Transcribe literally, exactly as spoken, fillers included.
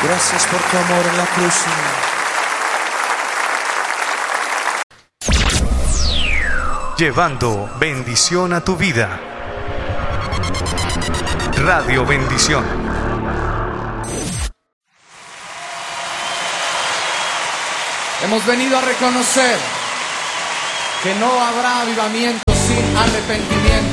Gracias por tu amor en la cruz, Señor. Llevando bendición a tu vida. Radio Bendición. Hemos venido a reconocer que no habrá avivamiento sin arrepentimiento.